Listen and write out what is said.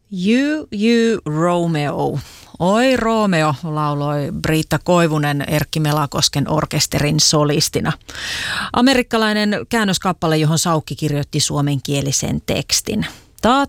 You Romeo. Oi Romeo, lauloi Britta Koivunen Erkki Melakosken orkesterin solistina. Amerikkalainen käännöskappale, johon Saukki kirjoitti suomenkielisen tekstin.